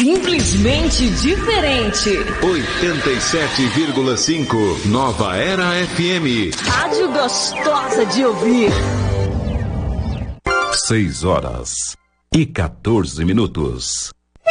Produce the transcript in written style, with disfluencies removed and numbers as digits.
Simplesmente diferente. 87,5 Nova Era FM. Rádio gostosa de ouvir. 6 horas e 14 minutos.